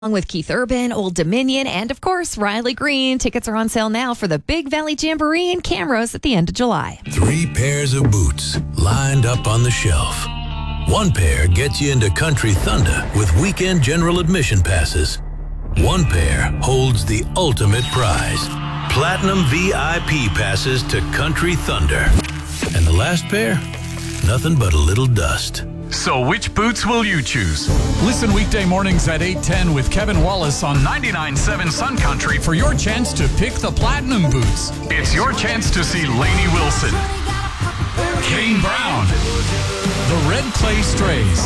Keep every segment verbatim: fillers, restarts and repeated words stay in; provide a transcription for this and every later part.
Along with Keith Urban, Old Dominion, and of course, Riley Green. Tickets are on sale now for the Big Valley Jamboree in Camrose at the end of July. Three pairs of boots lined up on the shelf. One pair gets you into Country Thunder with weekend general admission passes. One pair holds the ultimate prize, Platinum V I P passes to Country Thunder. And the last pair? Nothing but a little dust. So which boots will you choose? Listen weekday mornings at eight ten with Kevin Wallace on ninety-nine point seven Sun Country for your chance to pick the Platinum boots. It's your chance to see Lainey Wilson, Kane Brown, the Red Clay Strays,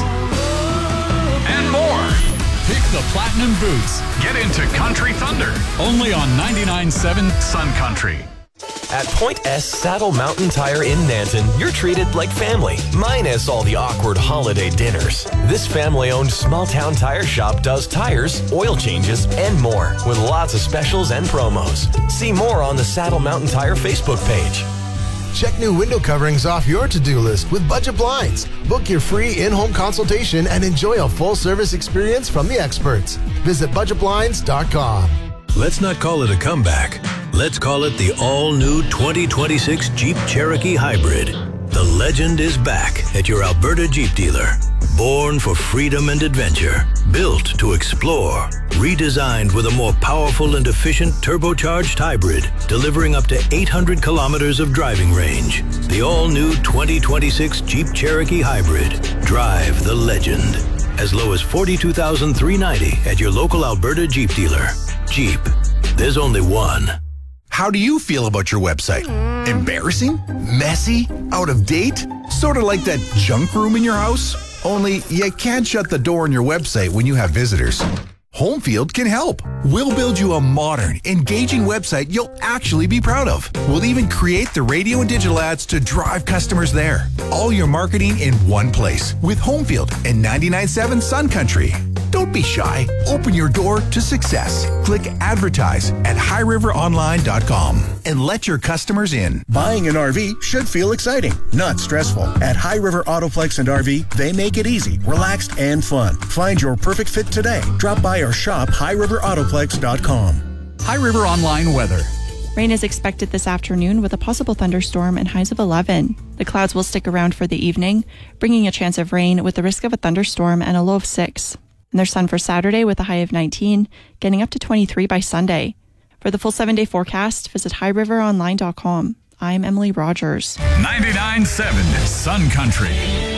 and more. Pick the Platinum boots. Get into Country Thunder. Only on ninety-nine point seven Sun Country. At Point S Saddle Mountain Tire in Nanton, you're treated like family, minus all the awkward holiday dinners. This family-owned small-town tire shop does tires, oil changes, and more, with lots of specials and promos. See more on the Saddle Mountain Tire Facebook page. Check new window coverings off your to-do list with Budget Blinds. Book your free in-home consultation and enjoy a full-service experience from the experts. Visit budget blinds dot com. Let's not call it a comeback. Let's call it the all-new twenty twenty-six Jeep Cherokee Hybrid. The legend is back at your Alberta Jeep dealer. Born for freedom and adventure, built to explore, redesigned with a more powerful and efficient turbocharged hybrid, delivering up to eight hundred kilometers of driving range. The all-new twenty twenty-six Jeep Cherokee Hybrid. Drive the legend. As low as forty-two thousand three hundred ninety dollars at your local Alberta Jeep dealer. Jeep. There's only one. How do you feel about your website? Embarrassing? Messy? Out of date? Sort of like that junk room in your house? Only you can't shut the door on your website when you have visitors. Homefield can help. We'll build you a modern, engaging website you'll actually be proud of. We'll even create the radio and digital ads to drive customers there. All your marketing in one place with Homefield and ninety-nine point seven Sun Country. Don't be shy. Open your door to success. Click advertise at high river online dot com and let your customers in. Buying an R V should feel exciting, not stressful. At High River Autoplex and R V, they make it easy, relaxed, and fun. Find your perfect fit today. Drop by or shop high river autoplex dot com. High River Online weather. Rain is expected this afternoon with a possible thunderstorm and highs of eleven. The clouds will stick around for the evening, bringing a chance of rain with the risk of a thunderstorm and a low of six. And there's sun for Saturday with a high of nineteen, getting up to twenty-three by Sunday. For the full seven-day forecast, visit high river online dot com. I'm Emily Rogers. ninety-nine point seven Sun Country.